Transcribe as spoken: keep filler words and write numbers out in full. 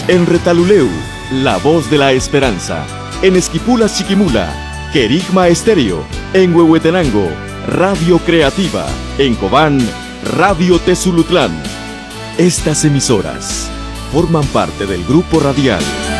En Retaluleu, La Voz de la Esperanza. En Esquipula, Chiquimula, Querigma Estéreo. En Huehuetenango, Radio Creativa. En Cobán, Radio Tezulutlán. Estas emisoras forman parte del grupo radial